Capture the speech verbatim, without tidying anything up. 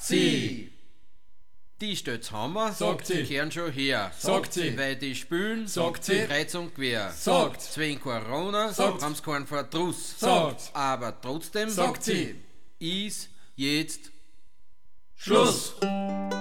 sie. Die stellt's Hammer, Sagt sie. kehren schon her, Sagt sie. weil die spülen, Sagt sie. Kreuz und Quer. Sagt. Wegen Corona Sagt. haben's keinen Verdruss. Sagt. Aber trotzdem Sagt sie. ist jetzt Schluss.